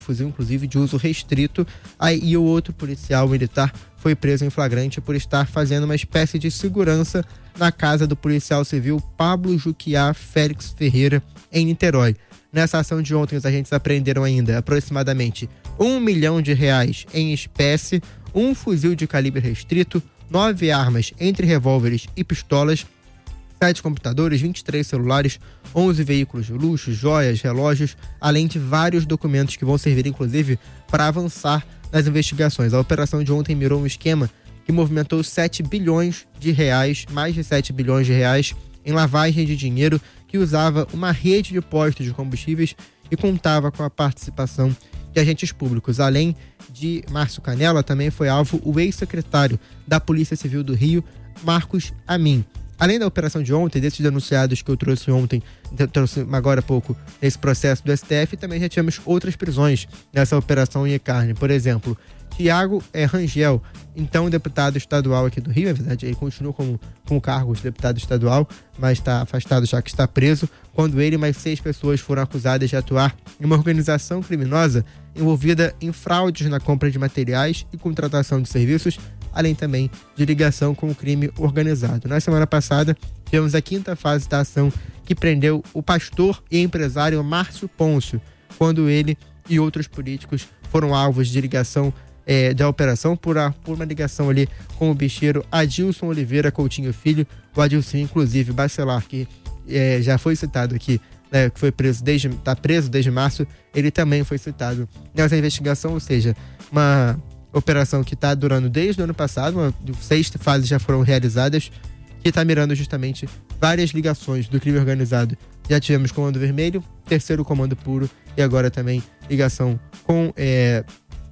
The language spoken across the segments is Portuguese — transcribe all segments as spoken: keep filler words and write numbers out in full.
fuzil, inclusive, de uso restrito. Aí, e o outro policial militar foi preso em flagrante por estar fazendo uma espécie de segurança na casa do policial civil Pablo Juquiá Félix Ferreira, em Niterói. Nessa ação de ontem, os agentes apreenderam ainda aproximadamente um milhão de reais em espécie, um fuzil de calibre restrito, nove armas entre revólveres e pistolas, sete computadores, vinte e três celulares, onze veículos de luxo, joias, relógios, além de vários documentos que vão servir, inclusive, para avançar nas investigações. A operação de ontem mirou um esquema que movimentou sete bilhões de reais, mais de sete bilhões de reais, em lavagem de dinheiro, que usava uma rede de postos de combustíveis e contava com a participação de agentes públicos. Além de Márcio Canela, também foi alvo o ex-secretário da Polícia Civil do Rio, Marcos Amin. Além da operação de ontem, desses denunciados que eu trouxe ontem, trouxe agora há pouco, nesse processo do S T F, também já tivemos outras prisões nessa operação em Carne. Por exemplo, Tiago é, Rangel, então deputado estadual aqui do Rio, na verdade ele continua com, com o cargo de deputado estadual, mas está afastado já que está preso, quando ele e mais seis pessoas foram acusadas de atuar em uma organização criminosa envolvida em fraudes na compra de materiais e contratação de serviços, além também de ligação com o crime organizado. Na semana passada, tivemos a quinta fase da ação que prendeu o pastor e empresário Márcio Pôncio, quando ele e outros políticos foram alvos de ligação é, da operação por, a, por uma ligação ali com o bicheiro Adilson Oliveira Coutinho Filho, o Adilson, inclusive, Bacelar, que é, já foi citado aqui, né, que foi preso desde, está preso desde março, ele também foi citado nessa investigação, ou seja, uma operação que está durando desde o ano passado, uma, seis fases já foram realizadas, que está mirando justamente várias ligações do crime organizado. Já tivemos Comando Vermelho, terceiro Comando Puro e agora também ligação com é,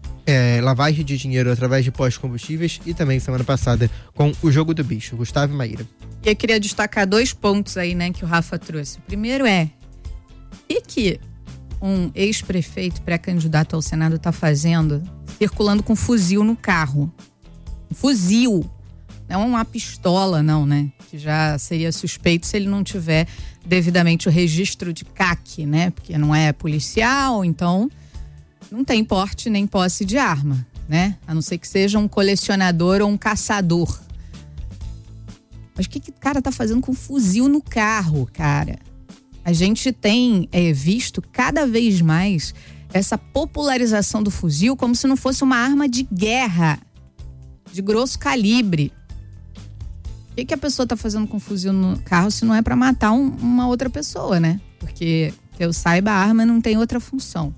é, lavagem de dinheiro através de pós-combustíveis e também semana passada com o Jogo do Bicho. Gustavo e Maíra. E eu queria destacar dois pontos aí, né, que o Rafa trouxe. O primeiro é, o que que um ex-prefeito pré-candidato ao Senado está fazendo circulando com fuzil no carro? Um fuzil, não uma pistola não, né? Que já seria suspeito se ele não tiver devidamente o registro de C A C, né? Porque não é policial, então não tem porte nem posse de arma, né? A não ser que seja um colecionador ou um caçador. Mas o que que o cara tá fazendo com fuzil no carro, cara? A gente tem é, visto cada vez mais essa popularização do fuzil como se não fosse uma arma de guerra, de grosso calibre. O que que a pessoa tá fazendo com fuzil no carro se não é para matar um, uma outra pessoa, né? Porque, que eu saiba, a arma não tem outra função.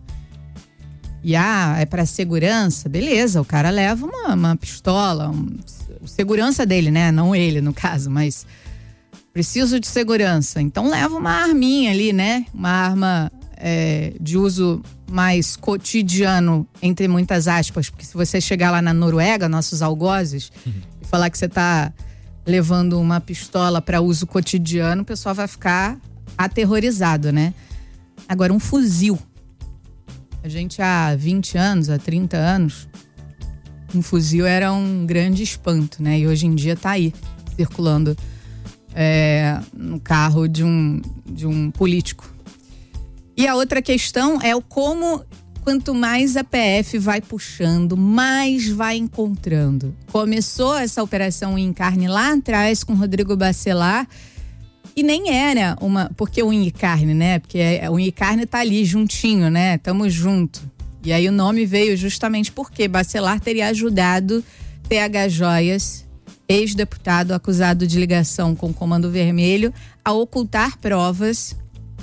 E ah, é para segurança, beleza, o cara leva uma, uma pistola, um, segurança dele, né? Não ele, no caso, mas preciso de segurança. Então leva uma arminha ali, né? Uma arma é, de uso mais cotidiano, entre muitas aspas, porque se você chegar lá na Noruega, nossos algozes, uhum. e falar que você tá levando uma pistola para uso cotidiano, o pessoal vai ficar aterrorizado, né? Agora, um fuzil. A gente há vinte anos, há trinta anos, um fuzil era um grande espanto, né? E hoje em dia tá aí, circulando é, no carro de um, de um político. E a outra questão é o como, quanto mais a P F vai puxando, mais vai encontrando. Começou essa operação em Carne lá atrás com Rodrigo Bacelar, e nem era uma... Porque o Incarne, né? Porque o Incarne tá ali juntinho, né? Tamo junto. E aí o nome veio justamente porque Bacelar teria ajudado T H Joias, ex-deputado acusado de ligação com o Comando Vermelho, a ocultar provas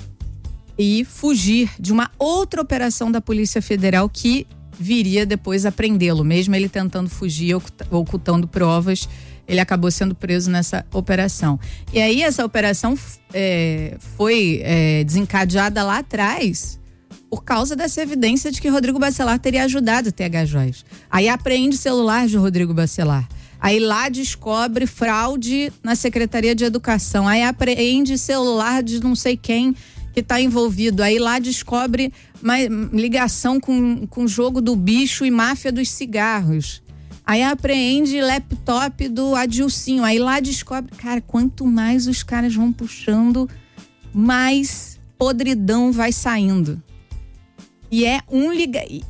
e fugir de uma outra operação da Polícia Federal que viria depois a prendê-lo. Mesmo ele tentando fugir, ocultando provas, ele acabou sendo preso nessa operação. E aí essa operação é, foi é, desencadeada lá atrás por causa dessa evidência de que Rodrigo Bacelar teria ajudado o T H Joias. Aí apreende o celular de Rodrigo Bacelar. Aí lá descobre fraude na Secretaria de Educação. Aí apreende celular de não sei quem que está envolvido. Aí lá descobre uma ligação com, com o jogo do bicho e máfia dos cigarros. Aí apreende laptop do Adilcinho. Aí lá descobre... Cara, quanto mais os caras vão puxando, mais podridão vai saindo. E é um liga...